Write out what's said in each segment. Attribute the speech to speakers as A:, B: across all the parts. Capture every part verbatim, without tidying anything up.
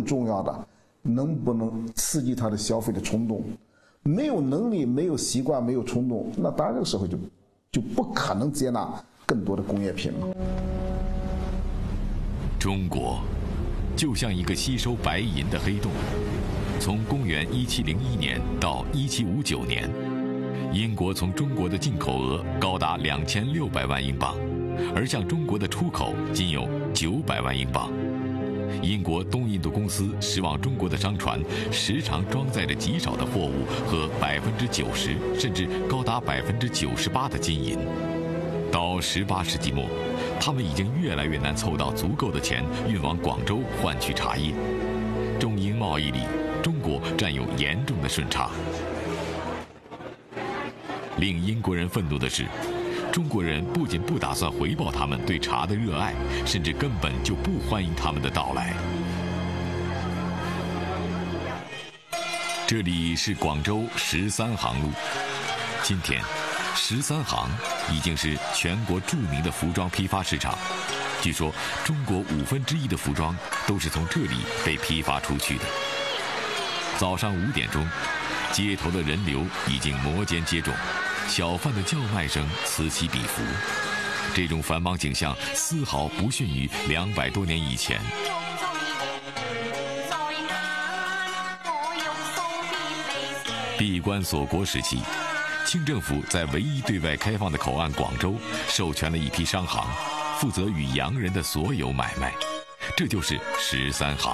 A: 更重要的，能不能刺激他的消费的冲动？没有能力、没有习惯、没有冲动，那当然这个社会就就不可能接纳更多的工业品了。
B: 中国就像一个吸收白银的黑洞，从公元一七零一年到一七五九年，英国从中国的进口额高达两千六百万英镑，而向中国的出口仅有九百万英镑。英国东印度公司驶往中国的商船时常装载着极少的货物和百分之九十甚至高达百分之九十八的金银。到十八世纪末，他们已经越来越难凑到足够的钱运往广州换取茶叶。中英贸易里，中国占有严重的顺差。令英国人愤怒的是，中国人不仅不打算回报他们对茶的热爱，甚至根本就不欢迎他们的到来。这里是广州十三行路，今天十三行已经是全国著名的服装批发市场。据说中国五分之一的服装都是从这里被批发出去的。早上五点钟，街头的人流已经摩肩接踵，小贩的叫卖声此起彼伏。这种繁忙景象丝毫不逊于两百多年以前。闭关锁国时期，清政府在唯一对外开放的口岸广州授权了一批商行，负责与洋人的所有买卖，这就是十三行。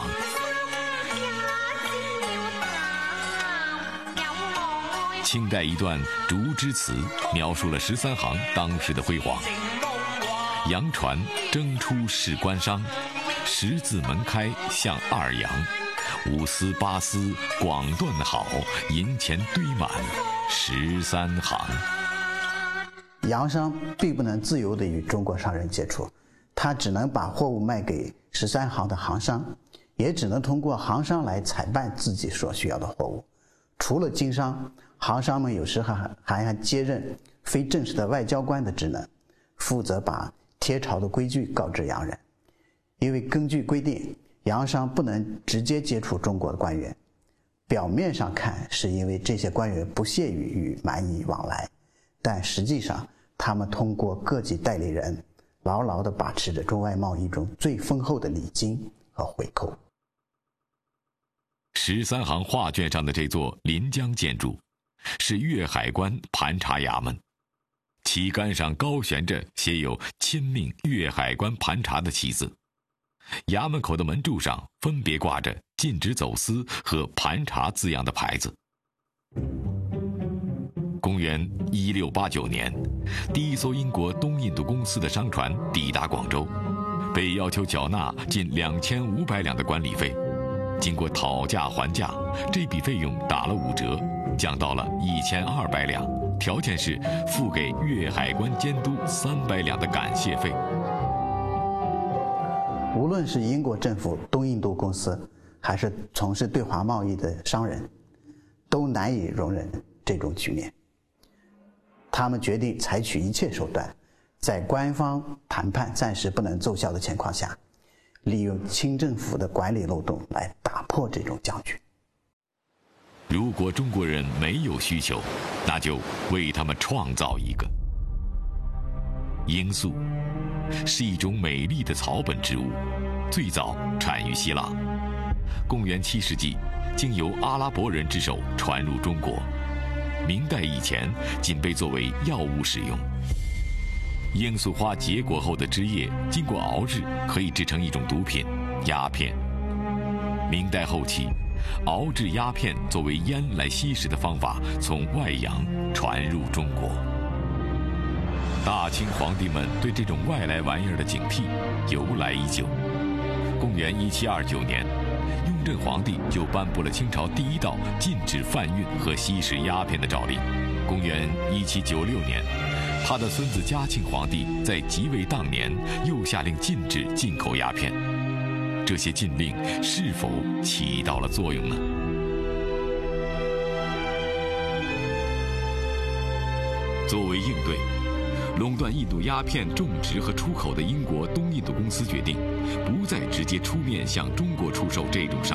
B: 清代一段竹枝词描述了十三行当时的辉煌：洋船征出是官商，十字门开向二洋，五丝八丝广缎好，银钱堆满十三行。
C: 洋商并不能自由地与中国商人接触，他只能把货物卖给十三行的行商，也只能通过行商来采办自己所需要的货物。除了经商，行商们有时还还接任非正式的外交官的职能，负责把贴朝的规矩告知洋人。因为根据规定，洋商不能直接接触中国的官员，表面上看是因为这些官员不屑于与蛮夷往来，但实际上他们通过各级代理人牢牢地把持着中外贸易中最丰厚的礼金和回扣。
B: 十三行画卷上的这座临江建筑是粤海关盘查衙门，旗杆上高悬着写有亲命粤海关盘查的旗字，衙门口的门柱上分别挂着禁止走私和盘查字样的牌子。公元一六八九年，第一艘英国东印度公司的商船抵达广州，被要求缴纳近两千五百两的管理费。经过讨价还价，这笔费用打了五折，降到了一千二百两，条件是付给粤海关监督三百两的感谢费。
C: 无论是英国政府东印度公司，还是从事对华贸易的商人，都难以容忍这种局面。他们决定采取一切手段，在官方谈判暂时不能奏效的情况下，利用清政府的管理漏洞来打破这种僵局。
B: 如果中国人没有需求，那就为他们创造一个。罂粟是一种美丽的草本植物，最早产于希腊，公元七世纪经由阿拉伯人之手传入中国，明代以前仅被作为药物使用。罂粟花结果后的汁液经过熬制，可以制成一种毒品鸦片。明代后期，熬制鸦片作为烟来吸食的方法从外洋传入中国。大清皇帝们对这种外来玩意儿的警惕由来已久。公元一七二九年，雍正皇帝就颁布了清朝第一道禁止贩运和吸食鸦片的诏令。公元一七九六年，他的孙子嘉庆皇帝在即位当年又下令禁止进口鸦片。这些禁令是否起到了作用呢？作为应对，垄断印度鸦片种植和出口的英国东印度公司决定不再直接出面向中国出售这种商